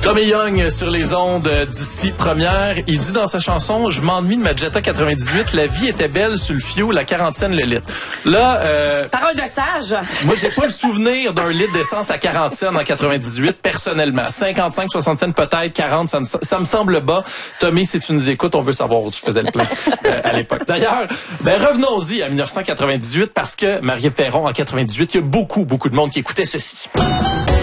Tommy Young sur les ondes d'ici première. Il dit dans sa chanson « Je m'ennuie de ma Jetta 98, la vie était belle sur le fioul, la 40 cents le litre. » Là, parole de sage. Moi, j'ai pas le souvenir d'un litre d'essence à 40 cents en 98, personnellement. 55, 60 cents peut-être, 40, ça me semble bas. Tommy, si tu nous écoutes, on veut savoir où tu faisais le plein à l'époque. D'ailleurs, revenons-y à 1998 parce que Marie-Ève Perron, en 98, il y a beaucoup de monde qui écoutait ceci.